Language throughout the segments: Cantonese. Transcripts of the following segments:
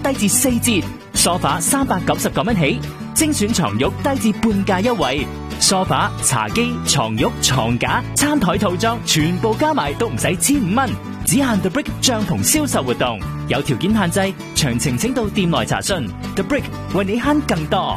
低至4折，梳化399蚊起，精選床褥低至半價優惠，梳化、茶几、床褥、床架、餐台套裝全部加埋都唔使1500蚊，只限 The Brick 帳篷銷售活動，有條件限制，詳情請到店內查詢。The Brick 為你慳更多。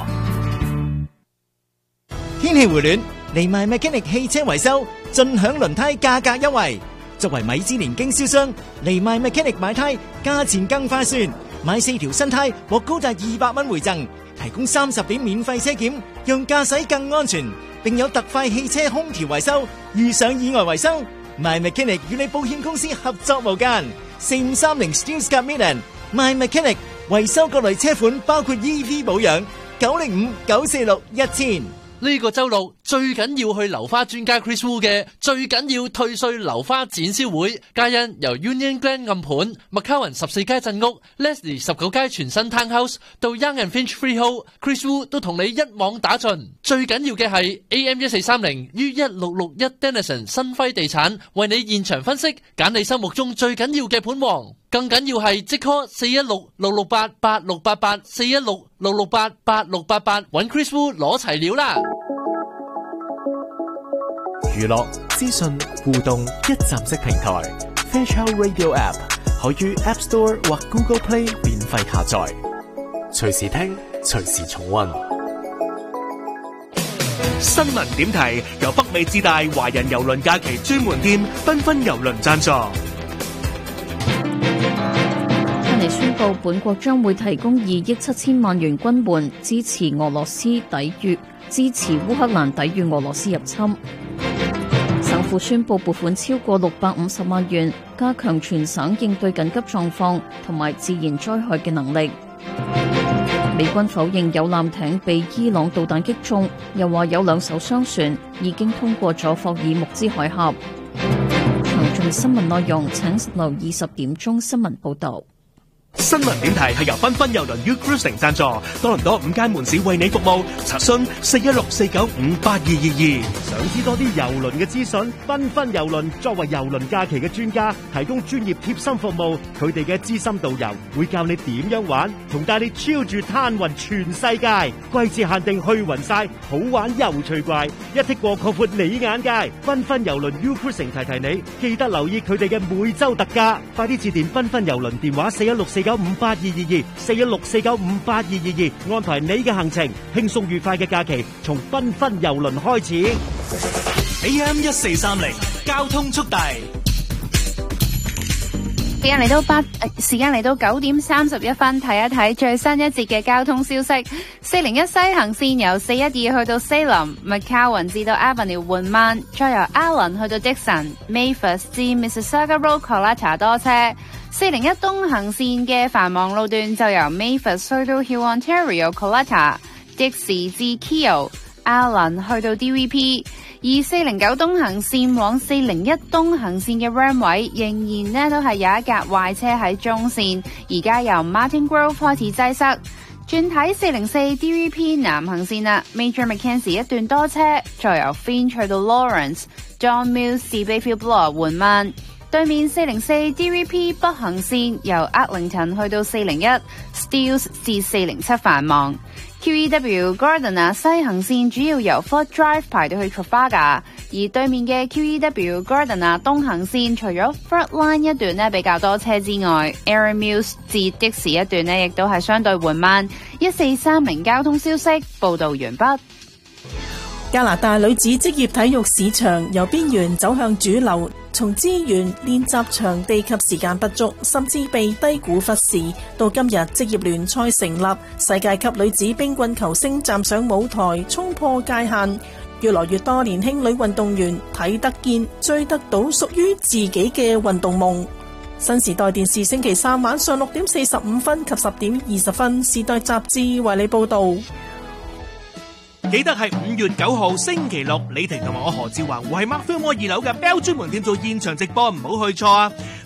天氣回暖，嚟埋 Mechanic 汽車維修，盡享輪胎價格優惠。作為米芝蓮經銷商，嚟埋 Mechanic 買胎價錢更划算，買4條新胎獲高達200蚊回贈，提供30點免費車檢，讓駕駛更安全，並有特快汽車空調維修，遇上意外維修，My Mechanic 與你保險公司合作無間。4530 Steelscape Midland My Mechanic 維修各類車款，包括 EV 保養，905 946 1000。 呢個周六最緊要去流花專家 Chris Wu 嘅最緊要退稅流花展銷會，皆因由 Union Glen 暗盤、McCowan 14街鎮屋、Leslie 19街全新 Townhouse 到 Young and Finch Freehold，Chris Wu 都同你一網打盡。最緊要嘅係 AM1430 於1661 Denison 新輝地產為你現場分析，揀你心目中最緊要嘅盤王。更緊要係即 call 416-668-8688 416-668-8688 搵 Chris Wu 攞齊料啦！ 娛樂、資訊、互動一站式平台 Fairchild Radio App 可於 App Store 或 Google Play 免費下載，隨時聽，隨時重溫。 新聞點題由北美之大華人郵輪假期專門店繽紛郵輪贊助。 印尼宣布本國將會提供2億7千萬元軍援，支持烏克蘭抵禦俄羅斯入侵。省府宣布撥款超過650萬元，加強全省應對緊急狀況同埋自然災害嘅能力。美軍否認有艦艇被伊朗導彈擊中，又話有2艘商船已經通過咗霍爾木茲海峽。詳盡新聞內容請留意10點鐘新聞報道。 新聞點題係由繽紛郵輪 U Cruising 贊助，多倫多5間門市為你服務，查詢416-495-8222。 想知多啲郵輪嘅資訊？繽紛郵輪作為郵輪假期嘅專家，提供專業貼心服務。佢哋嘅資深導遊會教你點樣玩，同帶你超住攤勻全世界。季節限定去勻晒，好玩又趣怪，一剔過擴闊你眼界。繽紛郵輪 U Cruising 提你，記得留意佢哋嘅每週特價。快啲致電繽紛郵輪電話416-495-8222 416-495-8222，安排你嘅行程，輕鬆愉快嘅假期從繽紛郵輪開始。 AM1430交通速遞。 時間嚟到9點31分，睇一睇最新一節嘅交通消息。401西行線由412去到Salem、McCowan 至到 Avenue 緩慢，再由 Allen 去到 Dixon、Mavis 至 Mississauga Road Coletta 多車。401東行線嘅繁忙路段就由 Mavis 去到 Hill Ontario Coletta、Dixie 至 Keele、Allen 去到 DVP。而409東行線往401東行線嘅 Ram 位仍然都係有一架壞車喺中線，而家由 Martin Grove 開始擠塞。轉睇404 DVP 南行線啦 ，Major Mackenzie 一段多車，再由 Finch 去到 Lawrence、John Mills 至 Bayfield Bloor 緩慢。對面404 DVP 北行線由 Eglinton 去到401、Steeles 至407繁忙。QEW Gardiner 西行線主要由 Fort Drive 排到去 Trafalgar， 而對面嘅 QEW Gardiner 東行線除咗 Front Line 一段比較多車之外 Erin Mills 至 Dixie 一段亦都係相對緩慢。1430交通消息報道完畢。 加拿大女子職業體育市場由邊緣走向主流，從資源、練習場地及時間不足，甚至被低估忽視，到今日職業聯賽成立，世界級女子冰棍球星站上舞台，衝破界限，越來越多年輕女運動員睇得見、追得到屬於自己嘅運動夢。新時代電視星期三晚上6點45分及10點20分，時代雜誌為你報道。 記得係5月9號星期六，李婷同埋我何志華會喺 Mark Film 2樓嘅 Bell 專門店做現場直播，唔好去錯啊！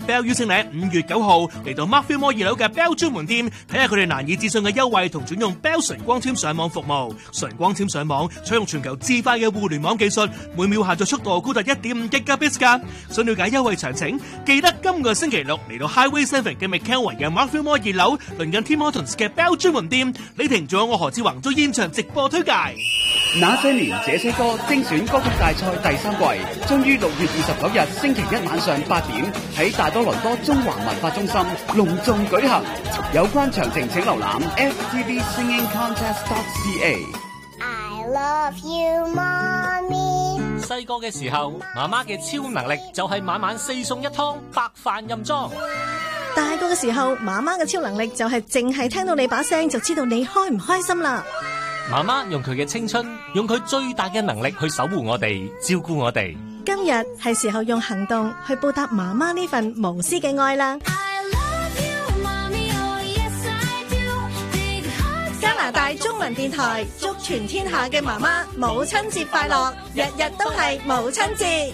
Bell 邀請你5月9號嚟到 Markfield Mall 2樓嘅 Bell 專門店，睇下佢哋難以置信嘅優惠同轉用 Bell 純光纖上網服務。純光纖上網採用全球至快嘅互聯網技術，每秒下載速度高達 1.5 Gigabits 㗎。想了解優惠詳情，記得今個星期六嚟到 Highway 7嘅 McKelvin 嘅 Markfield Mall 2樓，鄰近 Tim Hortons 嘅 Bell 專門店。李婷仲有我何志宏做現場直播推介。 那些年這些歌精選歌曲大賽第3季，終於6月29日星期一晚上8點喺大多倫多中環文化中心隆重舉行。有關詳情請瀏覽 ftvsingingcontest.ca。 I love you, mommy。 細個嘅時候，媽媽嘅超能力就係晚晚4餸1湯，白飯任裝。 大個嘅時候，媽媽嘅超能力就係淨係聽到你把聲就知道你開唔開心啦。 媽媽用佢嘅青春，用佢最大嘅能力去守護我哋，照顧我哋。 今日係時候用行動去報答媽媽呢份無私嘅愛啦。加拿大中文電台祝全天下嘅媽媽母親節快樂，日日都係母親節。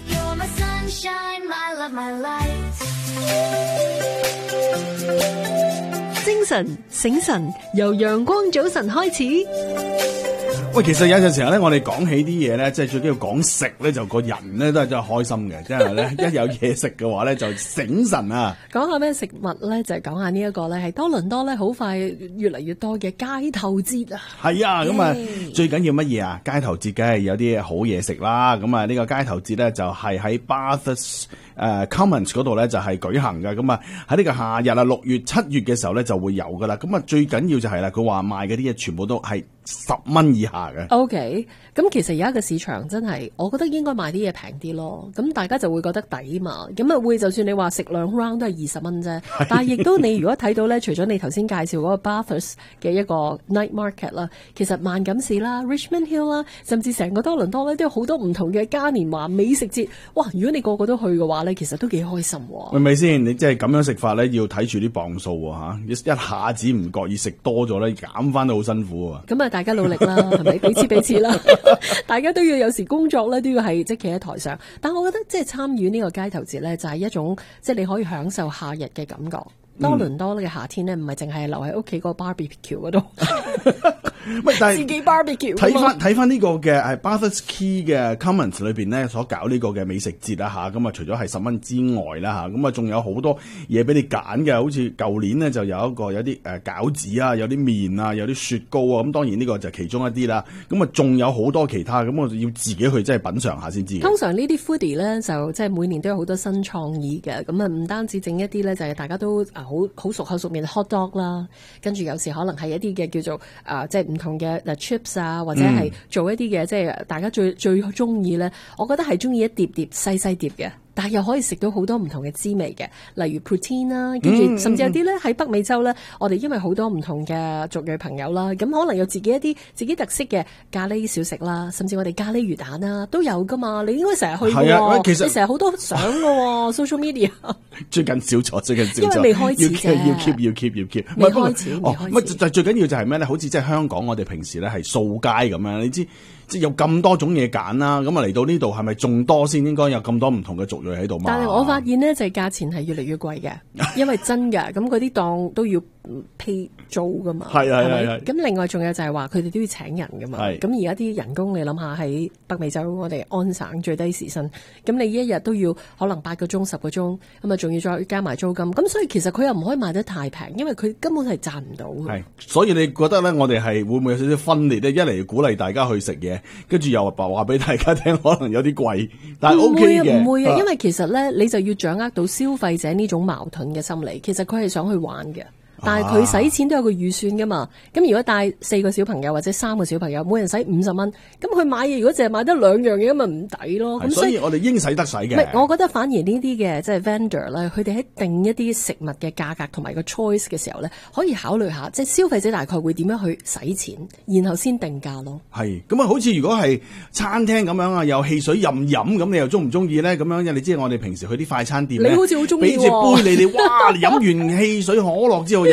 精神醒神，由陽光早晨開始。 喂，其實有陣時候咧，我哋講起啲嘢咧，即係最緊要講食咧，就個人咧都係真係開心嘅，真係咧一有嘢食嘅話咧就醒神啊！ 講下咩食物咧，就係講下呢一個咧，係多倫多咧好快越嚟越多嘅街頭節啊！ 係啊，咁啊最緊要乜嘢啊？街頭節梗係有啲好嘢食啦！咁啊呢個街頭節咧就係喺 Bathurst Commons 嗰度咧就係舉行嘅，咁啊喺呢個夏日啊6月7月嘅時候咧就會有噶啦，咁啊最緊要就係啦，佢話賣嗰啲嘢全部都係10蚊以下嘅。 OK， 咁其實而家嘅市場真係，我覺得應該買啲嘢平啲咯，咁大家就會覺得抵嘛，咁啊會就算你話食2 round 都係20蚊啫，但係亦都你如果睇到咧，除咗你頭先介紹嗰個 Bathurst 嘅一個 night market 啦，其實萬錦市啦、Richmond Hill 啦，甚至成個多倫多咧都有好多唔同嘅嘉年華美食節，哇！如果你個個都去嘅話咧，其實都幾開心喎。係咪先？你即係咁樣食法咧，要睇住啲磅數喎，一下子唔覺意食多咗咧，減翻都好辛苦啊。咁啊，大家努力啦，係咪？彼此啦，大家都要有時工作咧，都要係即係企喺台上。但我覺得即係參與呢個街頭節咧，就係一種即係你可以享受夏日嘅感覺。多倫多嘅夏天咧，唔係淨係留喺屋企個 barbecue 嗰度，但係自己 barbecue。睇翻呢個嘅Bathurst Key 嘅 Commons 裏邊咧，所搞呢個嘅美食節啦嚇，咁啊除咗係10蚊之外啦嚇，咁啊仲有好多嘢俾你揀嘅，好似舊年咧就有啲餃子啊，有啲麵啊，有啲雪糕啊，咁當然呢個就其中一啲啦，咁啊仲有好多其他，咁我就要自己去即係品嚐下先知。通常呢啲 foodie 咧就即係每年都有好多新創意嘅，咁啊唔單止整一啲咧，就係大家都好熟口熟面 hot dog 啦，跟住有時可能係一啲嘅叫做即係唔同嘅chips 啊，或者係做一啲嘅即係大家最中意咧，我覺得係中意一碟碟細細碟嘅。但係又可以食到好多唔同嘅滋味嘅，例如 protein 啦，跟住甚至有啲咧喺北美洲咧，我哋因為好多唔同嘅族裔朋友啦，咁可能有自己一啲自己特色嘅咖喱小食啦，甚至我哋咖喱魚蛋啦都有噶嘛，你應該成日去嘅，其實你成日好多相嘅social media。最近少咗，因為未開始啫，要 keep， 未開始。就最緊要就係咩咧？好似即係香港，我哋平時咧係掃街咁樣，你知。即係有咁多種嘢揀啦，咁啊嚟到呢度係咪仲多先？應該有咁多唔同嘅族裔喺度嘛？但係我發現呢，就係價錢係越嚟越貴嘅，因為真㗎，咁嗰啲檔都要pay租噶嘛。係。咁另外仲有就係話佢哋都要請人噶嘛。咁而家啲人工你諗下喺北美洲，我哋安省最低時薪，咁你一日都要可能8個鐘、10個鐘，咁啊仲要再加埋租金，咁所以其實佢又唔可以賣得太平，因為佢根本係賺唔到嘅。係，所以你覺得咧，我哋係會唔會有少少分裂咧？一嚟鼓勵大家去食嘢。跟住又話俾大家聽，可能有啲貴，但係 OK 嘅。唔會啊，因為其實咧，你就要掌握到消費者呢種矛盾嘅心理。其實佢係想去玩嘅，但係佢使錢都有個預算噶嘛。咁如果帶4個小朋友或者3個小朋友，每人使50蚊，咁佢買嘢如果淨係買得2樣嘢，咁咪唔抵咯。咁所以我哋應使得使嘅。唔係，我覺得反而呢啲嘅即係 vendor 咧，佢哋喺定一啲食物嘅價格同埋個 choice 嘅時候咧，可以考慮下，即係消費者大概會點樣去使錢，然後先定價咯。係咁啊，好似如果係餐廳咁樣啊，有汽水任飲，咁你又中唔中意咧？咁樣你知我哋平時去啲快餐店咧，你好似好中意，俾隻杯你哋，哇！飲完汽水可樂之後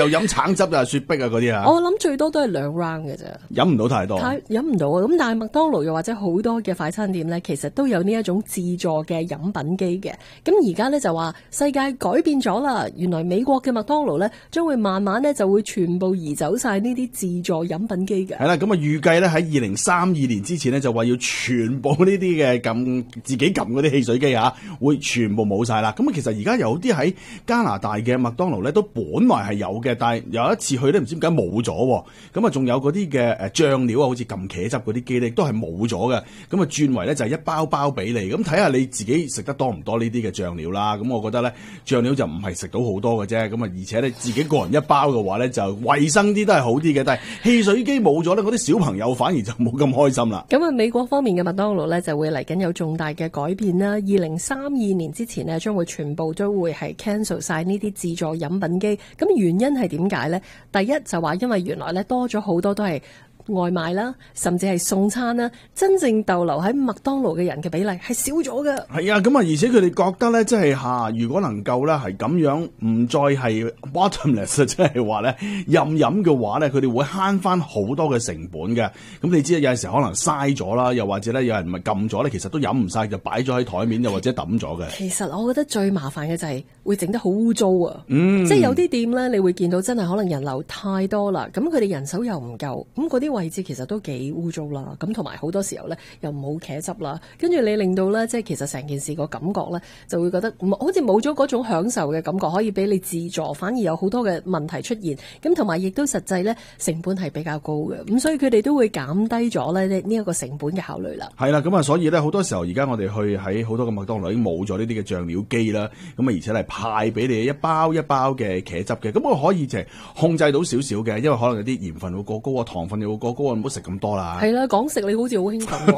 又飲橙汁啊、雪碧啊嗰啲啊。 我諗最多都係2 round 嘅啫， 飲唔到太多。 飲唔到啊！咁但係麥當勞又或者好多嘅快餐店咧，其實都有呢一種自助嘅飲品機嘅。咁而家咧就話世界改變咗啦，原來美國嘅麥當勞咧將會慢慢咧就會全部移走晒呢啲自助飲品機嘅。 係啦，咁啊預計咧喺2032年之前咧就話要全部呢啲嘅撳自己撳嗰啲汽水機啊，會全部冇晒啦。咁啊其實而家有啲喺加拿大嘅麥當勞咧都本來係有嘅，但係有一次去咧唔知點解冇咗。咁啊仲有嗰啲嘅醬料啊，好似撳茄汁嗰啲機咧都係冇咗嘅。咁啊轉為咧就係一包包俾你，咁睇下你自己食得多唔多呢啲嘅醬料啦。咁我覺得咧醬料就唔係食到好多嘅啫。咁啊而且你自己個人一包嘅話咧就衛生啲都係好啲嘅。但係汽水機冇咗咧，嗰啲小朋友反而就冇咁開心啦。 咁啊美國方面嘅麥當勞咧就會嚟緊有重大嘅改變啦。2032年之前呢，將會全部都會係 cancel 晒呢啲自助飲品機。咁原因係點解呢？第一就話因為原來咧多咗好多都係外賣啦，甚至係送餐啦，真正逗留喺麥當勞嘅人嘅比例係少咗嘅。 係啊，咁啊，而且佢哋覺得咧，即係如果能夠咧係咁樣，唔再係 bottomless，即係話咧任飲嘅話咧，佢哋會慳翻好多嘅成本嘅。咁你知有陣時可能嘥咗啦，又或者咧有人咪撳咗咧，其實都飲唔晒就擺咗喺台面，又或者抌咗嘅。 其實我覺得最麻煩嘅就係會整得好污糟啊！即係有啲店咧，你會見到真係可能人流太多啦，咁佢哋人手又唔夠，咁嗰啲位置其實都幾污糟啦，咁同埋好多時候咧又冇茄汁啦，跟住你令到咧即係其實成件事個感覺咧就會覺得好似冇咗嗰種享受嘅感覺，可以俾你自助，反而有好多嘅問題出現，咁同埋亦都實際咧成本係比較高嘅，咁所以佢哋都會減低咗咧呢一個成本嘅考慮啦。 係啦，咁啊所以咧好多時候而家我哋去喺好多嘅麥當勞已經冇咗呢啲嘅醬料機啦，咁啊而且係派俾你一包一包嘅茄汁嘅，咁我可以就係控制到少少嘅，因為可能有啲鹽分會過高啊，糖分又會過高啊。唔好食咁多啦。 係啦，講食你好似好興奮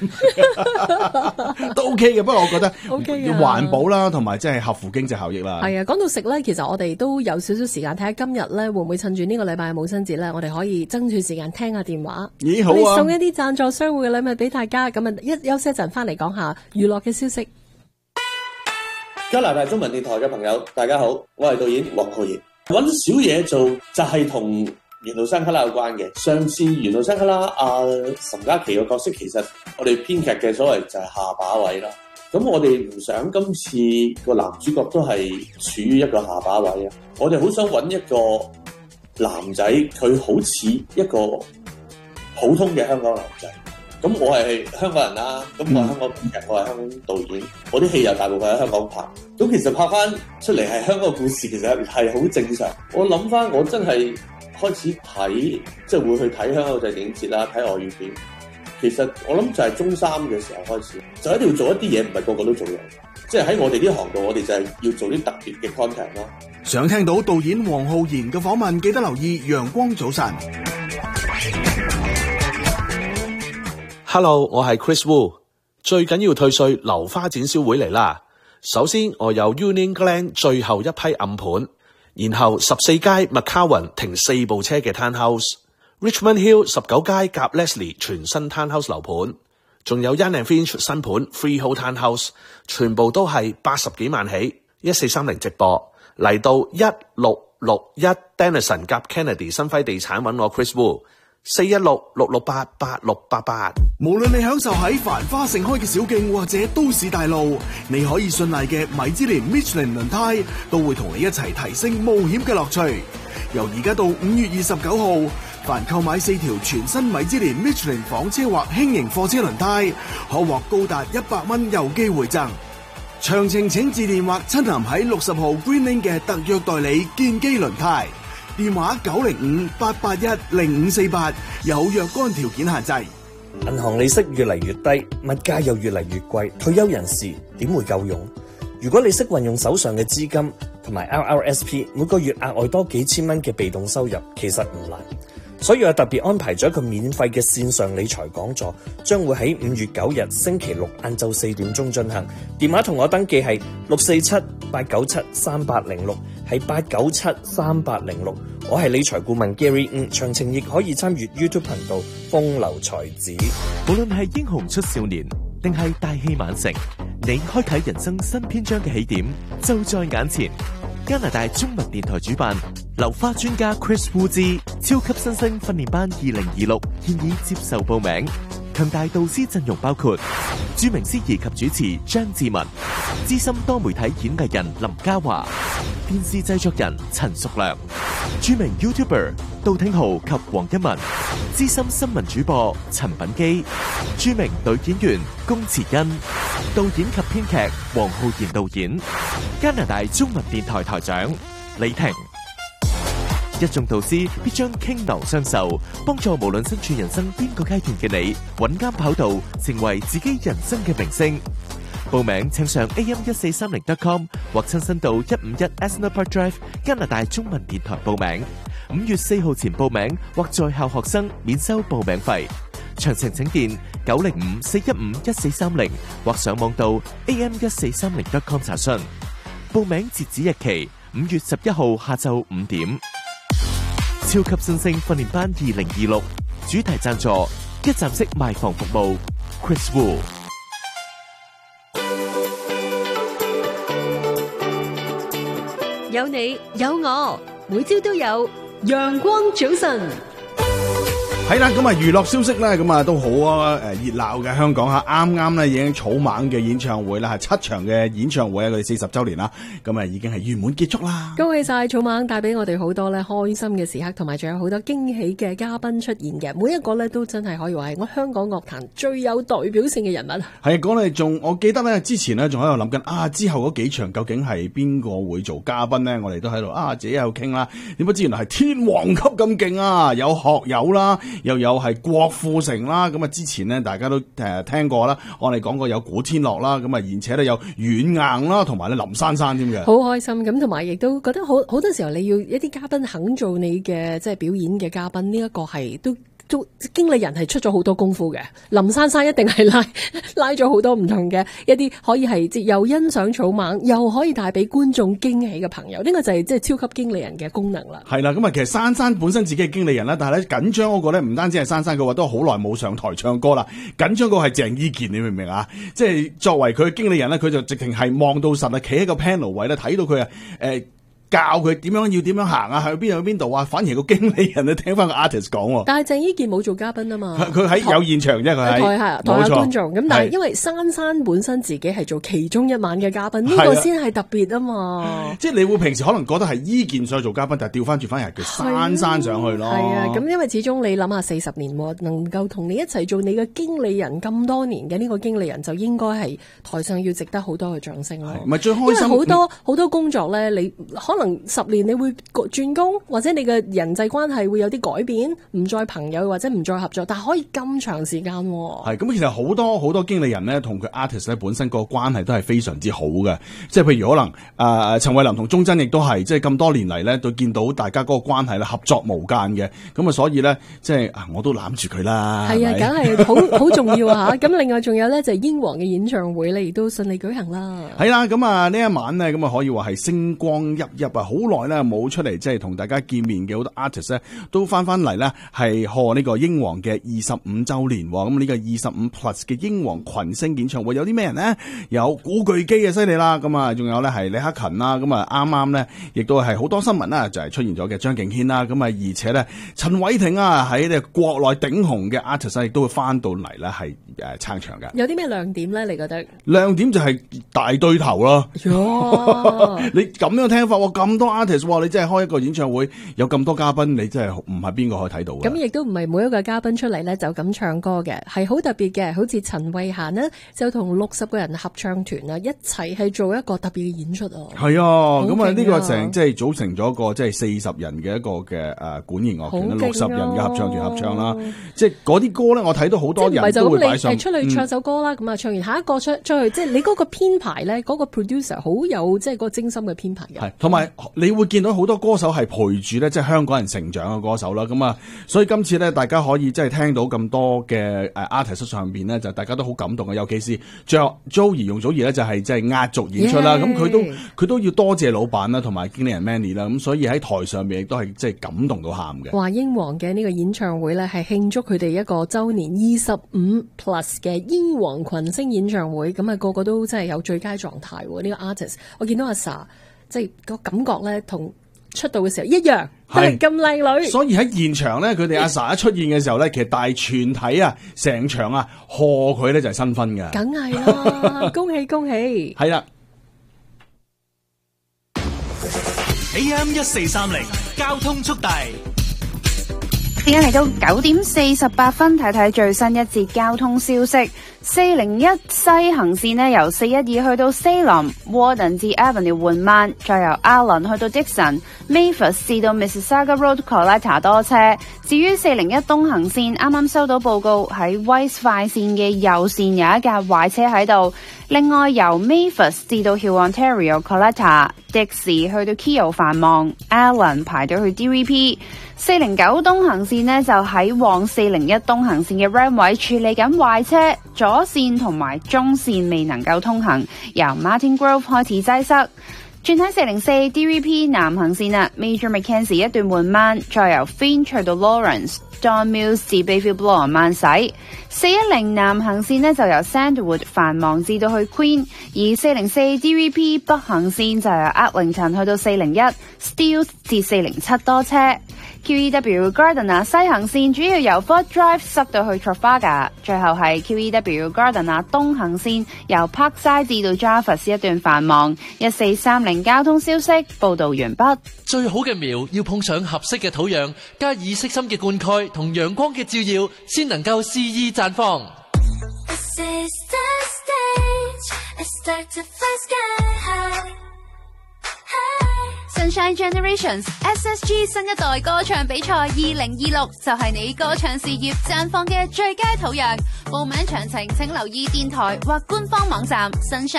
喎。 都 OK 嘅，不過我覺得 OK 要環保啦，同埋即係合乎經濟效益啦。 係啊，講到食咧，其實我哋都有少少時間睇下今日咧會唔會趁住呢個禮拜嘅母親節咧，我哋可以爭取時間聽下電話。 咦，好啊！ 我哋送一啲贊助商戶嘅禮物俾大家，咁啊一休息一陣翻嚟講下娛樂嘅消息。 加拿大中文電台嘅朋友，大家好，我係導演黃浩然。揾小嘢做就係同緣路山旮旯有關嘅。上次緣路山旮旯岑嘉琪嘅角色，其實我哋編劇嘅所謂就係下把位啦。咁我哋唔想今次個男主角都係處於一個下把位啊。我哋好想揾一個男仔，佢好似一個普通嘅香港男仔。咁我係香港人啦，咁我係香港編劇，我係香港導演，我啲戲又大部分喺香港拍。咁其實拍翻出嚟係香港故事，其實係好正常。我諗翻，我真係開始睇，即係會去睇香港國際電影節啦，睇外語片。其實我諗就係中三嘅時候開始，就一定要做一啲嘢，唔係個個都做嘅。即係喺我哋呢行度，我哋就係要做啲特別嘅 content 咯。 想聽到導演黃浩然嘅訪問，記得留意陽光早晨。 Hello， 我係 Chris Wu。最緊要退稅流花展銷會嚟啦。首先我有 Union Glen 最後一批暗盤，然後14街 McCowan 停4部車嘅 townhouse，Richmond Hill 19街夾 Leslie 全新 townhouse 樓盤，仲有 Yan and Finch 新盤 Freehold townhouse， 全部都係80幾萬起。1430直播嚟到1661 Denison 夾 Kennedy 新輝地產揾我 Chris Wu。416-668-8688。 無論你享受喺繁花盛開嘅小徑或者都市大路，你可以信賴嘅米芝蓮 Michelin 輪胎都會同你一齊提升冒險嘅樂趣。由而家到5月29號，凡購買4條全新米芝蓮 Michelin 房車或輕型貨車輪胎，可獲高達100蚊郵寄回贈。詳情請致電或親臨喺60號 Green Lane 嘅特約代理建基輪胎。電話905-881-0548，有若干條件限制。 銀行利息越嚟越低，物價又越嚟越貴，退休人士點會夠用？如果你識運用手上嘅資金同埋 RRSP， 每個月額外多幾千蚊嘅被動收入，其實唔難。所以我特別安排咗一個免費嘅線上理財講座，將會喺5月9日星期六晏晝4點鐘進行。電話同我登記係647-897-3806，係897-3806。我係理財顧問 Gary， 詳情亦可以參與 YouTube 頻道風流才子。 無論係英雄出少年，定係大器晚成，你開啟人生新篇章嘅起點就在眼前。 加拿大中文電台主辦，留花專家 Chris Wu 之超級新星訓練班2026現已接受報名。強大導師陣容包括著名司儀及主持張志文、資深多媒體演藝人林嘉華、電視製作人陳淑良、著名 YouTuber 杜挺豪及黃一文、資深新聞主播陳品基、著名女演員龔慈恩、導演及編劇黃浩然導演、加拿大中文電台台長李婷。一眾導師必將傾囊相授，幫助無論身處人生邊個階段嘅你，穩啱跑道，成為自己人生嘅明星。報名請上 am1430.com 或親身到151 Asner Park Drive 加拿大中文電台報名。5月4號前報名或在校學生免收報名費。詳情請電905-415-1430或上網到 am1430.com 查詢。報名截止日期5月11號下晝5點。超級新星訓練班2026主題贊助一站式賣房服務 Chris Wu。 有你有我，每朝都有陽光早晨。 係啦，咁啊娛樂消息咧，咁啊都好熱鬧嘅香港吓，啱啱咧已經草蜢嘅演唱會啦，係7場嘅演唱會啊，佢哋40週年啦，咁啊已經係圓滿結束啦。 恭喜晒草蜢，帶俾我哋好多咧開心嘅時刻，同埋仲有好多驚喜嘅嘉賓出現嘅，每一個咧都真係可以話係我香港樂壇最有代表性嘅人物。 係講嚟我記得咧之前咧仲喺度諗緊之後嗰幾場究竟係邊個會做嘉賓咧？我哋都喺度自己喺度傾啦。點不知原來係天王級咁勁啊！有學友啦。又有係郭富城啦，咁啊之前呢大家都聽過啦，我哋講過有古天樂啦，咁啊而且咧有軟硬啦，同埋咧林珊珊添嘅， 好開心咁，同埋亦都覺得好多時候你要一啲嘉賓肯做你嘅即係表演嘅嘉賓，呢一個係都經理人係出咗好多功夫嘅。林珊珊一定係拉咗好多唔同嘅一啲可以係又欣賞草蜢，又可以帶俾觀眾驚喜嘅朋友，呢個就係即係超級經理人嘅功能啦。 係啦，咁啊其實珊珊本身自己係經理人啦，但係咧緊張嗰個咧唔單止係珊珊，佢話都好耐冇上台唱歌啦。緊張嗰個係鄭伊健，你明唔明啊？即係作為佢嘅經理人咧，佢就直情係望到實啊，企喺個 panel 位咧睇到佢教佢點樣行啊，去邊度啊，反而個經理人咧聽翻個 artist 講。 但係鄭伊健冇做嘉賓啊嘛， 佢喺有現場啫，佢喺台下觀眾。咁但係因為珊珊本身自己係做其中一晚嘅嘉賓，呢個先係特別啊嘛。 即係你會平時可能覺得係伊健上去做嘉賓，但係調翻轉翻係叫珊珊上去咯。 係啊，咁因為始終你諗下40年能夠同你一齊做你嘅經理人咁多年嘅呢個經理人，就應該係台上要值得好多嘅掌聲咯。 唔係最開心， 因為好多工作咧，你可能10年你會轉工，或者你嘅人際關係會有啲改變，唔再朋友或者唔再合作，但係可以咁長時間。 係咁，其實好多經理人咧，同佢 artist 咧本身個關係都係非常之好嘅。即係譬如可能陳慧琳同鍾珍亦都係，即係咁多年嚟咧，都見到大家嗰個關係咧合作無間嘅。咁啊，所以咧即係我都攬住佢啦。 係啊，梗係好重要啊！咁另外仲有咧就係英皇嘅演唱會咧，亦都順利舉行啦。係啦，咁啊呢一晚咧，咁啊可以話係星光熠熠啊！好耐咧冇出嚟，即係同大家見面嘅好多 artist 咧，都翻嚟咧係賀呢個英皇嘅25週年。咁呢個25 plus 嘅英皇群星演唱會有啲咩人呢？有古巨基嘅犀利啦，咁啊仲有咧係李克勤啦，咁啊啱啱咧亦都係好多新聞啦，就係出現咗嘅張敬軒啦，咁啊而且咧陳偉霆啊喺呢國內頂紅嘅 artist 亦都會翻到嚟咧係撐場嘅。 有啲咩亮點咧？你覺得？ 亮點就係大對頭咯。你咁樣聽法，咁多 artist， 你真係開一個演唱會有咁多嘉賓，你真係唔係邊個可以睇到嘅。 咁亦都唔係每一個嘉賓出嚟咧就咁唱歌嘅，係好特別嘅。好似陳慧嫻呢，就同60個人合唱團啊一齊係做一個特別嘅演出啊。 係啊，咁啊呢個即係組成咗一個即係40人嘅一個嘅管弦樂團啦，60人嘅合唱團合唱啦。即係嗰啲歌咧，我睇到好多人都會擺上。 你出去唱首歌啦，咁啊唱完下一個出去，即係你嗰個編排咧，嗰個 producer 好有即係嗰個精心嘅編排嘅。 係，同埋你會見到好多歌手係陪住咧，即係香港人成長嘅歌手啦。咁啊，所以今次咧，大家可以即係聽到咁多嘅artist 上邊咧，就大家都好感動嘅。尤其是容祖兒咧，就係即係壓軸演出啦。咁佢都要多謝老闆啦，同埋經理人 Manny 啦。咁所以喺台上面亦都係即係感動到喊嘅。 話英皇嘅呢個演唱會咧，係慶祝佢哋一個週年25 plus 嘅英皇群星演唱會。咁啊，個個都真係有最佳狀態喎。呢個 artist， 我見到阿 Sa 即係個感覺咧，同出道嘅時候一樣，都係咁靚女。 所以喺現場咧，佢哋阿 sa 一出現嘅時候咧，其實大全體啊，成場啊賀佢咧就係新婚㗎。 梗係啦，恭喜恭喜！ 係啦。 AM 1430交通速遞。 而家嚟到9:48，睇睇最新一節交通消息。401西行線呢，由412去到Salem Warden 至 Avenue 緩慢，再由 Allen 去到 Dixon、Mavis 至到 Mississauga Road Coletta 多車。至於401東行線，啱啱收到報告喺 Weiss 快線嘅右線有一架壞車喺度。另外由 Mavis 至到 Hill Ontario Coletta、Dixie 去到 Keele 繁忙 ，Allen 排到去 DVP。409東行線呢，就喺往401東行線嘅 Ram 位處理緊壞車，左線同埋中線未能夠通行，由 Martin Grove 開始擠塞。轉喺404 DVP 南行線啦 ，Major Mackenzie 一段緩慢，再由 Finch 去到 Lawrence、Don Mills 至 Bayview Bloor 慢駛。410南行線呢，就由 Sandwood 繁忙至到去 Queen， 而404 DVP 北行線就由 Eglinton 去到401 Steeles 至407多車。QEW Gardiner 西行線主要由 Ford Drive 塞到去 Trafalgar， 最後係 QEW Gardiner 東行線由 Parkside 至到 Jarvis 一段繁忙。1430交通消息報道完畢。 最好嘅苗要碰上合適嘅土壤，加以悉心嘅灌溉同陽光嘅照耀，先能夠肆意綻放。 Sunshine Generations SSG 新一代歌唱比賽2026就係你歌唱事業綻放嘅最佳土壤。報名詳情請留意電台或官方網站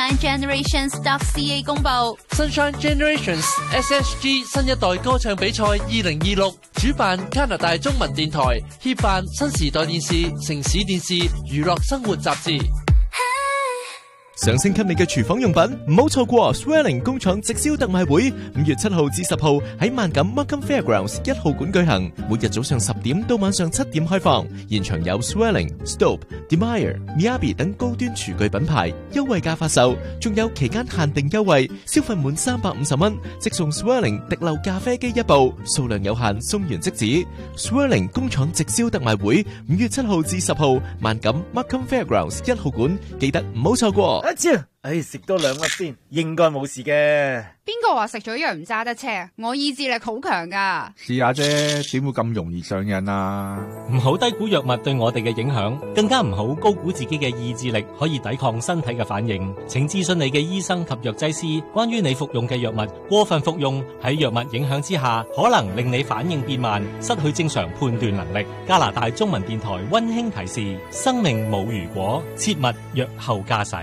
sunshinegenerations.ca 公佈。 Sunshine Generations SSG 新一代歌唱比賽2026主辦加拿大中文電台，協辦新時代電視、城市電視、娛樂生活雜誌。 想升級你嘅廚房用品，唔好錯過 Swirling 工廠直銷特賣會，5月7號至10號喺萬錦 Markham Fairgrounds 1號館舉行，每日早上10點到晚上7點開放。現場有 Swirling、Stope、Demire、Miyabi 等高端廚具品牌優惠價發售，仲有期間限定優惠，消費滿350蚊即送 Swirling 滴漏咖啡機一部，數量有限，送完即止。Swirling 工廠直銷特賣會5月7號至10號，萬錦 Markham Fairgrounds 1號館，記得唔好錯過。 食多2粒先，應該冇事嘅。 邊個話食咗藥唔揸得車？我意志力好強噶。 試下啫，點會咁容易上癮啊？ 唔好低估藥物對我哋嘅影響，更加唔好高估自己嘅意志力可以抵抗身體嘅反應。請諮詢你嘅醫生及藥劑師，關於你服用嘅藥物過分服用喺藥物影響之下，可能令你反應變慢，失去正常判斷能力。加拿大中文電台溫馨提示：生命冇如果，切勿藥後駕駛。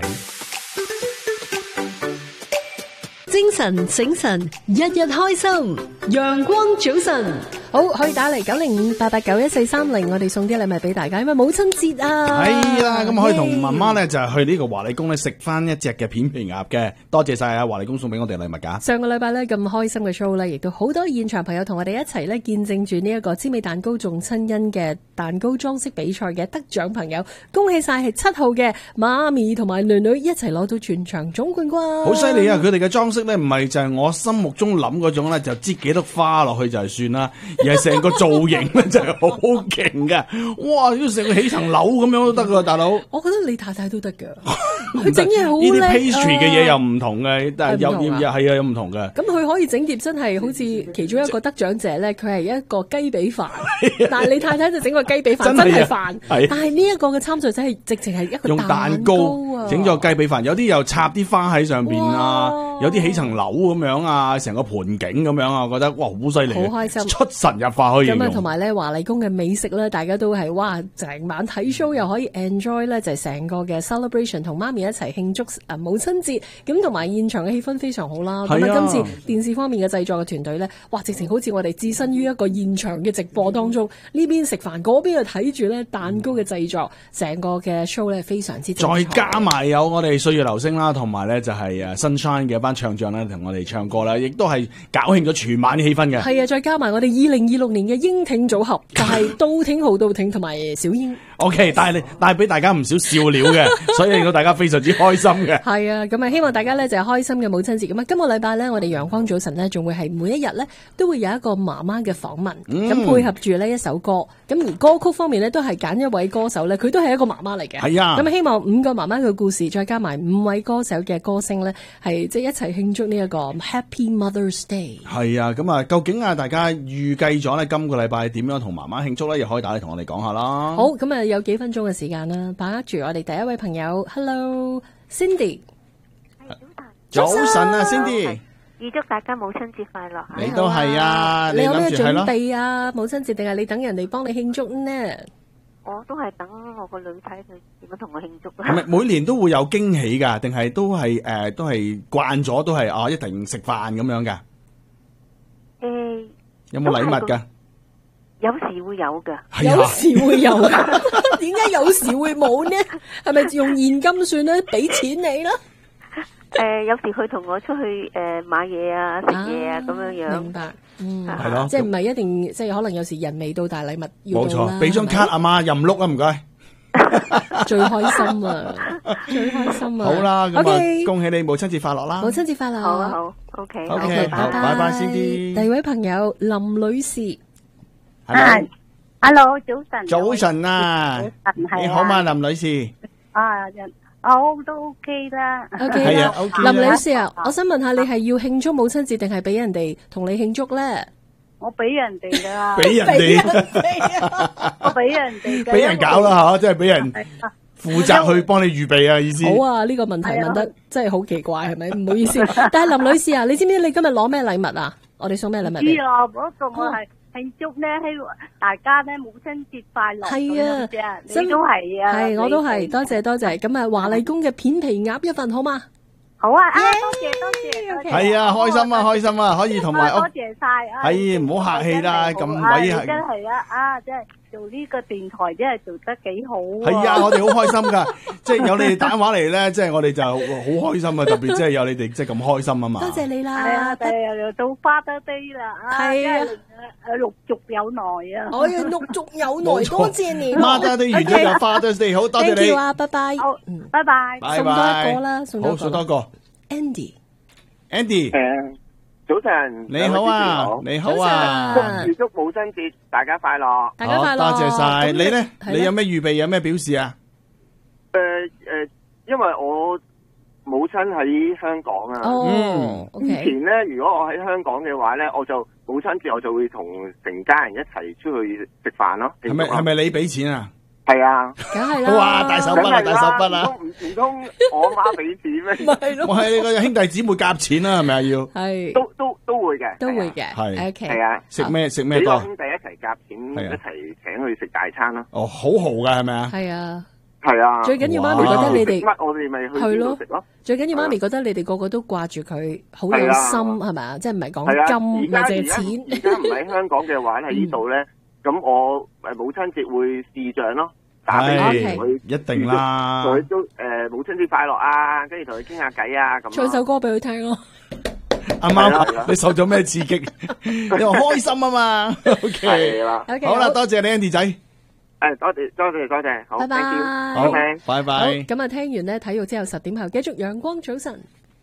精神醒神，日日開心，陽光早晨。 好，可以打嚟90588911430，我哋送啲禮物俾大家，因為母親節啊。 係啦，咁可以同媽媽咧就係去呢個華利宮咧食翻一隻嘅片皮鴨嘅。多謝晒啊，華利宮送俾我哋禮物噶。 上個禮拜咧咁開心嘅 show 咧，亦都好多現場朋友同我哋一齊咧見證住呢一個芝美蛋糕眾親恩嘅蛋糕裝飾比賽嘅得獎朋友，恭喜晒係7號嘅媽咪同埋囡囡一齊攞到全場總冠軍。 好犀利啊！佢哋嘅裝飾咧唔係就係我心目中諗嗰種咧，就擠幾多花落去就係算啦。而係成個造型咧就係好勁噶，哇！要成個起層樓咁樣都得噶，大佬。 我覺得你太太都得噶，佢整嘢好叻。 呢啲 pastry 嘅嘢又唔同嘅，但係又係啊，有唔同嘅。 咁佢可以整碟真係好似其中一個得獎者咧，佢係一個雞髀飯，但係你太太就整個雞髀飯真係飯。但係呢一個嘅參賽者係直情係一個用蛋糕整咗個雞髀飯，有啲又插啲花喺上邊啊，有啲起層樓咁樣啊，成個盆景咁樣啊，我覺得哇好犀利， 好開心， 出神入化可以。 咁啊，同埋咧華麗宮嘅美食咧，大家都係哇，成晚睇 show 又可以 enjoy 咧，就係成個嘅 celebration 同媽咪一齊慶祝母親節。咁同埋現場嘅氣氛非常好啦。咁啊，今次電視方面嘅製作嘅團隊咧，哇，直情好似我哋置身於一個現場嘅直播當中，呢邊食飯，嗰邊就睇住咧蛋糕嘅製作，成個嘅 show 咧非常之精彩。 再加埋有我哋歲月流星啦，同埋咧就係Sunshine 嘅一班唱將咧，同我哋唱歌啦，亦都係搞興咗全晚嘅氣氛嘅。 係啊，再加埋我哋2026年嘅英挺組合，就係杜挺豪、杜挺同埋小英。 OK， 帶俾大家唔少笑料嘅，所以令到大家非常之開心嘅。 係啊，咁啊，希望大家咧就係開心嘅母親節。咁啊，今個禮拜咧，我哋陽光早晨咧，仲會係每一日咧都會有一個媽媽嘅訪問，咁配合住呢一首歌。咁而歌曲方面咧，都係揀一位歌手咧，佢都係一個媽媽嚟嘅。 係啊。 咁希望5個媽媽嘅故事，再加埋5位歌手嘅歌聲咧，係即係一齊慶祝呢一個 Happy Mother's Day。 係啊，咁啊，究竟啊，大家預計咗咧今個禮拜點樣同媽媽慶祝咧？又可以打嚟同我哋講下啦。 好，咁啊，有幾分鐘嘅時間啦，把握住我哋第一位朋友 ，Hello Cindy。 早晨啊 ，Cindy。 預祝大家母親節快樂。 你都係啊， 你有咩準諗住係咯？ 備啊？母親節定係你等人哋幫你慶祝呢？ 我都係等我個女睇佢點樣同我慶祝啦。 係咪每年都會有驚喜㗎？定係都係慣咗都係啊一定食飯咁樣㗎？有冇禮物㗎？ 有時會有㗎， 有時會有，點解有時會冇呢？係咪用現金算咧？俾錢你啦。 有時佢同我出去買嘢啊、食嘢啊咁樣樣。 明白， 係咯， 即係唔係一定，即係可能有時人未到，大禮物要到啦。 冇錯，俾張卡阿媽任碌啊，唔該。 最開心啊，最開心啊！ 好啦，咁啊，恭喜你母親節快樂啦！ 母親節快樂， 好啊好 ，OK， 好，拜拜先啲。 第二位朋友林女士， 係 ，Hello， 早晨。 早晨啊，你好嘛，林女士。 我都 OK 啦。 OK 係啊 ，OK。 林女士啊，我想問下你係要慶祝母親節定係俾人哋同你慶祝咧？ 我俾人哋噶， 俾人哋， 我俾人哋， 俾人搞啦吓，即係俾人負責去幫你預備啊，意思。 好啊，呢個問題問得真係好奇怪，係咪？唔好意思，但係林女士啊，你知唔知你今日攞咩禮物啊？我哋送咩禮物？ 知啊，我仲係慶祝咧，希望大家咧母親節快樂。 係啊， 你都係啊， 係我都係，多謝多謝。咁啊，華麗宮嘅片皮鴨一份好嗎？ 好啊，多謝多謝。 係啊，開心啊，開心啊，可以同埋多謝晒。 係唔好客氣啦，咁鬼係。 真係啊，真係做呢個電台真係做得幾好。 係啊，我哋好開心噶，即係有你哋打電話嚟咧，即係我哋就好開心啊，特別即係有你哋即係咁開心啊嘛。 多謝你啦。 係啊，又到Father Day啦， 係啊， 陸續有來啊。 我要陸續有來，多謝你。 Mother Day 完咗就Father Day，好多謝你。 Thank you 啊，拜拜。 好，拜拜。 送多一個啦，送多一個。 好，送多個。 Andy， 早晨， 你好啊，你好啊， 預祝母親節大家快樂， 大家快樂， 多謝晒。你咧，你有咩預備，有咩表示啊？ 因為我母親喺香港啊，之前咧，如果我喺香港嘅話咧，我就母親節我就會同成家人一齊出去食飯咯。 係咪你俾錢啊？ 係啊， 梗係啦！ 哇，大手筆啊，大手筆啊！ 唔通我媽俾錢咩？ 係咯， 我係你個兄弟姊妹夾錢啦，係咪啊？要係都會嘅， 都會嘅， 係 OK 係啊， 食咩多？ 幾個兄弟一齊夾錢，一齊請佢食大餐咯。 哦，好豪噶係咪啊？ 係啊， 係啊。 最緊要媽咪覺得你哋乜，我哋咪去邊度食咯。 最緊要媽咪覺得你哋個個都掛住佢，好有心係咪啊？即係唔係講金或者錢。 而家唔喺香港嘅話喺呢度咧，咁我母親節會視像咯。 係一定啦， 佢都母親節快樂啊，跟住同佢傾下偈啊，咁唱首歌俾佢聽咯。 啱啱你受咗咩刺激？你話開心啊嘛？OK， 係啦， 好啦，多謝你 Andy 仔。 多謝，好， 拜拜， 好，拜拜。 咁啊，聽完咧體育之後10點後繼續陽光早晨。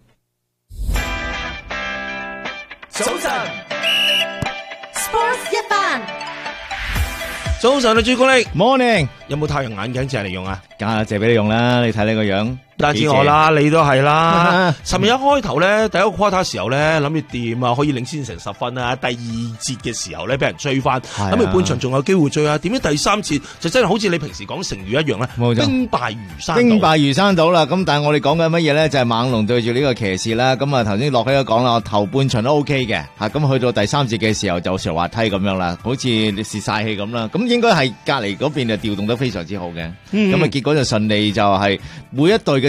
早晨 ，Sports 一番。 早晨啊，朱古力 ，Morning， 有冇太陽眼鏡借嚟用啊？ 梗係借俾你用啦，你睇你個樣。 大知我啦，你都係啦。尋日一開頭咧，第一個 quarter 時候咧，諗住掂啊，可以領先成10分啊。第二節嘅時候咧，俾人追翻，諗住半場仲有機會追啊。點知第三節就真係好似你平時講成語一樣咧，兵敗如山倒。 兵敗如山倒啦。咁但係我哋講緊乜嘢咧？就係猛龍對住呢個騎士啦。咁啊頭先落起都講啦，頭半場都 OK 嘅嚇。咁去到第三節嘅時候就上滑梯咁樣啦，好似你泄晒氣咁啦。咁應該係隔離嗰邊就調動得非常之好嘅。咁啊結果就順利就係每一隊嘅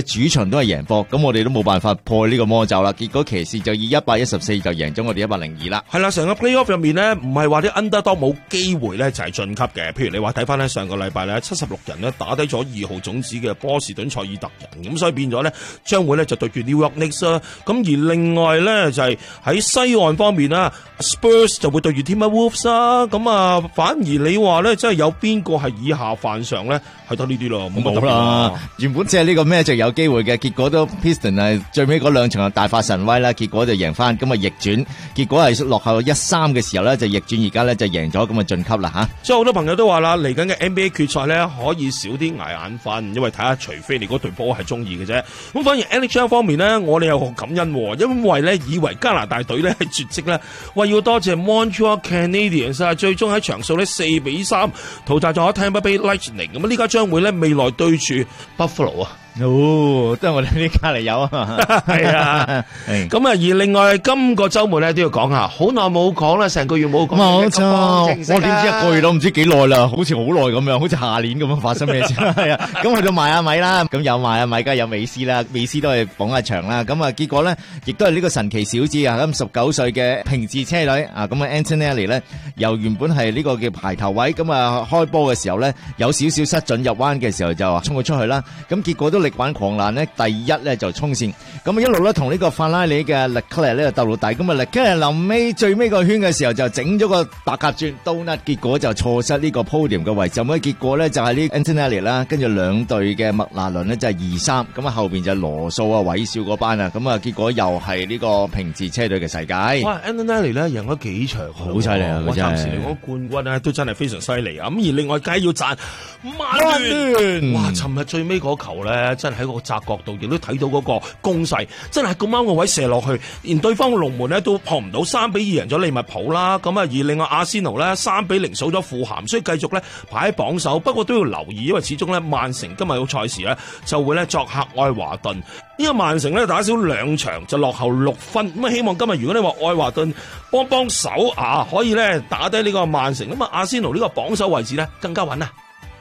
主場都係贏波，咁我哋都冇辦法破呢個魔咒啦。結果騎士就以114就贏咗我哋102啦。 係啦，成個 playoff 入面咧，唔係話啲 underdog 冇機會咧就係晉級嘅。譬如你話睇翻咧上個禮拜咧76人咧打低咗2號種子嘅波士頓賽爾特人，咁所以變咗咧將會咧就對住 New York Knicks 啦。咁而另外咧就係喺西岸方面啦 ，Spurs 就會對住 Timberwolves 啦。咁啊，反而你話咧即係有邊個係以下犯上咧？係得呢啲咯，冇啦。原本即係呢個咩就有機會嘅，結果都 Piston 係最尾嗰兩場大發神威啦，結果就贏翻，咁啊逆轉，結果係落後1-3嘅時候咧就逆轉，而家咧就贏咗，咁啊晉級啦吓。 所以好多朋友都話啦，嚟緊嘅 NBA 決賽咧可以少啲捱眼瞓，因為睇下除非你嗰隊波係中意嘅啫。咁反而 NHL 方面咧，我哋又好感恩，因為咧以為加拿大隊咧係絕跡咧，話要多謝 Montreal Canadiens 啊，最終喺場數咧4-3淘汰咗 Tampa Bay Lightning。咁呢家將會咧未來對住 Buffalo 啊。 哦，都係我哋呢隔離有啊， 係啊，咁啊，而另外今個週末咧都要講下，好耐冇講啦，成個月冇講。 冇錯，我點知一個月都唔知幾耐啦，好似好耐咁樣，好似下年咁樣發生咩事？係啊，咁去到邁阿密啦，咁有邁阿密，梗係有美斯啦，美斯都係捧一場啦。咁啊，結果咧，亦都係呢個神奇小子啊，咁19歲嘅平治車隊啊，咁啊 Antonelli 咧，由原本係呢個嘅排頭位，咁啊開波嘅時候咧，有少少失準入彎嘅時候就衝咗出去啦，咁結果都力挽狂瀾咧，第一咧就衝線，咁一路咧同呢個法拉利嘅 Leclerc 咧就鬥到底，咁啊 Leclerc臨尾最尾個圈嘅時候就整咗個白鴿轉，donut，結果就錯失呢個 podium 嘅位置，咁結果咧就係呢 Antonelli 啦，跟住兩隊嘅麥拿倫咧就係2-3，咁啊後邊就係羅素啊、韋少嗰班啊，咁啊結果又係呢個平治車隊嘅世界。 哇 Antonelli 咧贏咗幾場， 好犀利啊！ 我暫時嚟講冠軍咧都真係非常犀利啊！咁而另外梗係要讚曼聯，哇！尋日最尾嗰球咧真係喺個窄角度，亦都睇到嗰個攻勢，真係咁啱個位射落去，連對方嘅龍門咧都撲唔到，3-2贏咗利物浦啦。咁啊，而另外阿仙奴咧3-0數咗富咸，所以繼續咧排喺榜首。不過都要留意，因為始終咧曼城今日嘅賽事咧就會咧作客愛華頓。呢個曼城咧打少2場就落後6分，咁啊希望今日如果你話愛華頓幫手啊，可以咧打低呢個曼城，咁啊阿仙奴呢個榜首位置咧更加穩啊！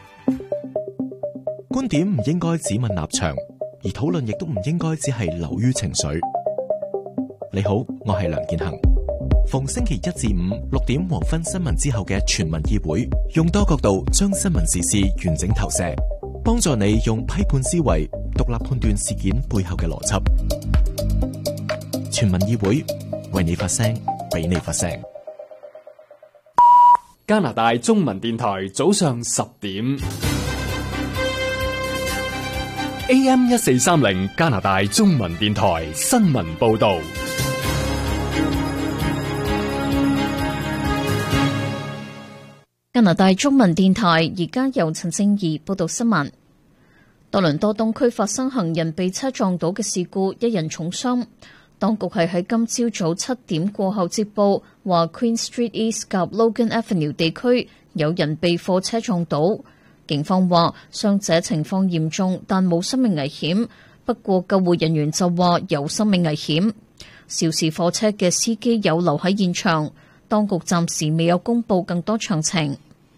觀點唔應該只問立場，而討論亦都唔應該只係流於情緒。你好，我係梁健恒。逢星期1至5 6點黃昏新聞之後嘅全民議會，用多角度將新聞時事完整投射，幫助你用批判思維獨立判斷事件背後嘅邏輯。全民議會，為你發聲，俾你發聲。 加拿大中文電台早上10點。AM 1430加拿大中文電台新聞報道。 加拿大中文電台而家由陳正儀報道新聞。多倫多東區發生行人被車撞倒嘅事故，1人重傷。當局係喺今朝早7點過後接報，話 Queen Street East 及 Logan Avenue 地區有人被貨車撞倒。警方話傷者情況嚴重，但冇生命危險。不過救護人員就話有生命危險。肇事貨車嘅司機有留喺現場。當局暫時未有公布更多詳情。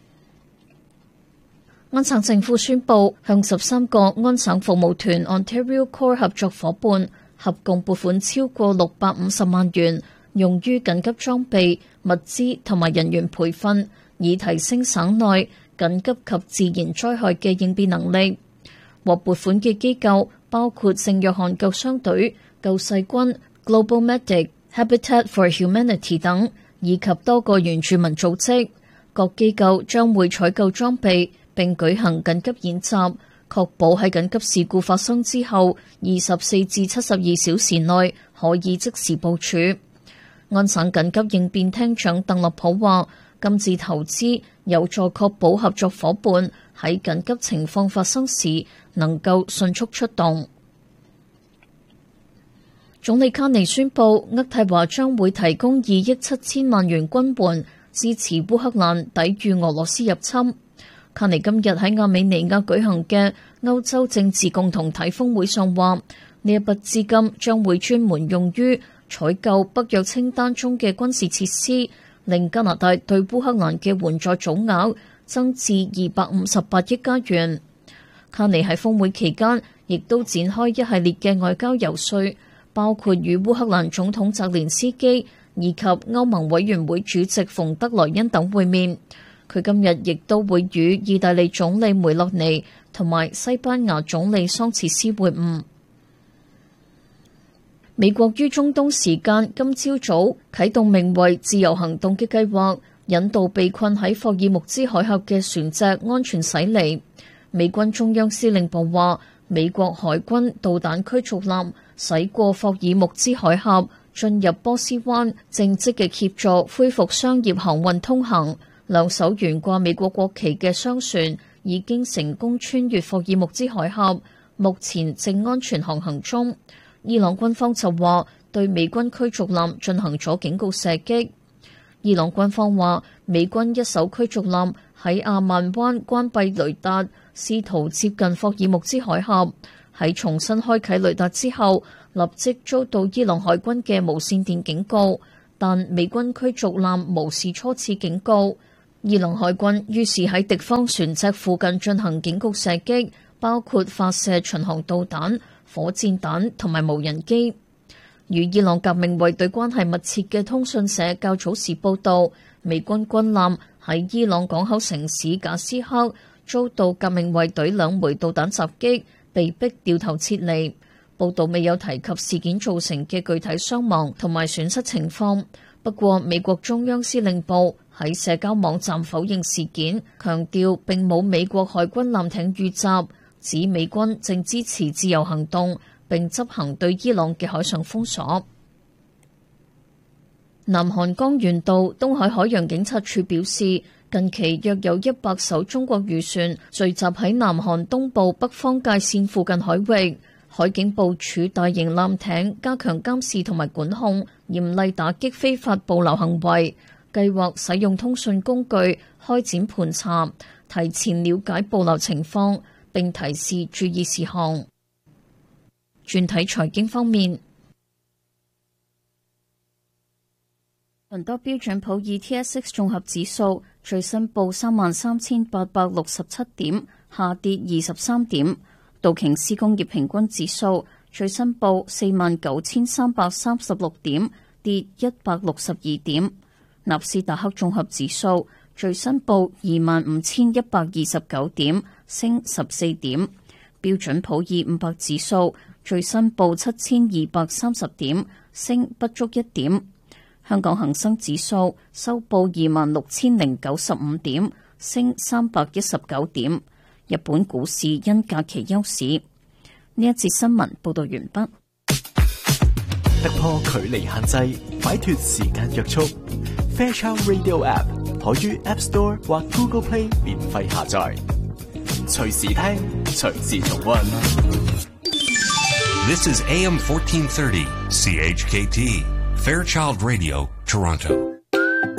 安省政府宣布向13個安省服務團 Ontario Core 合作夥伴合共撥款超過650萬元，用於緊急裝備、物資同埋人員培訓，以提升省內緊急及自然災害嘅應變能力。獲撥款嘅機構包括聖約翰救傷隊、救世軍、Global Medic、Habitat for Humanity 等，以及多個原住民組織。各機構將會採購裝備並舉行緊急演習，確保喺緊急事故發生之後24至72小時內可以即時部署。安省緊急應變廳長鄧立普話，今次投資有助確保合作夥伴喺緊急情況發生時能夠迅速出動。總理卡尼宣布，渥太華將會提供2億7千萬元軍援，支持烏克蘭抵禦俄羅斯入侵。卡尼今日喺亞美尼亞舉行嘅歐洲政治共同體峰會上話，呢一筆資金將會專門用於採購北約清單中嘅軍事設施，令加拿大對烏克蘭嘅援助總額增至258億加元。卡尼喺峰會期間亦都展開一系列嘅外交遊說，包括與烏克蘭總統澤連斯基以及歐盟委員會主席馮德萊恩等會面。佢今日亦都會與意大利總理梅洛尼同埋西班牙總理桑切斯會晤。美國於中東時間今朝早啟動名為自由行動嘅計劃，引導被困喺霍爾木茲海峽嘅船隻安全駛離。美軍中央司令部話，美國海軍導彈驅逐艦駛過霍爾木茲海峽，進入波斯灣，正積極協助恢復商業航運通行。兩艘懸掛美國國旗嘅商船已經成功穿越霍爾木茲海峽，目前正安全航行中。伊朗軍方就話對美軍驅逐艦進行咗警告射擊。伊朗軍方話，美軍一艘驅逐艦喺阿曼灣關閉雷達，試圖接近霍爾木茲海峽。喺重新開啟雷達之後，立即遭到伊朗海軍嘅無線電警告，但美軍驅逐艦無視初次警告。伊朗海軍於是喺敵方船隻附近進行警告射擊，包括發射巡航導彈、火箭彈同埋無人機。與伊朗革命衛隊關係密切嘅通訊社較早時報道，美軍軍艦喺伊朗港口城市賈斯克遭到革命衛隊2枚導彈襲擊，被迫掉頭撤離。報道未有提及事件造成嘅具體傷亡同埋損失情況。不過，美國中央司令部喺社交網站否認事件，強調並冇美國海軍艦艇遇襲，指美軍正支持自由行動並執行對伊朗嘅海上封鎖。南韓江原道東海海洋警察處表示，近期約有100艘中國漁船聚集喺南韓東部北方界線附近海域，海警部署大型艦艇加強監視同埋管控，嚴厲打擊非法捕撈行為，計劃使用通訊工具開展盤查，提前了解捕撈情況並提示注意事項。轉睇財經方面，倫多標準普爾 TSX 綜合指數最新報33,867點，下跌23點。道瓊斯工業平均指數最新報49,336點，跌162點。納斯達克綜合指數最新報25,129點，升14點。標準普爾500指數最新報7,230點，升不足1點。香港恒生指數收報26,095點，升319點。日本股市因假期休市。呢一節新聞報道完畢。 突破距離限制，擺脫時間約束。Fairchild Radio App 可於 App Store 或 Google Play 免費下載，隨時聽，隨時重溫。 This is AM 1430 CHKT Fairchild Radio Toronto.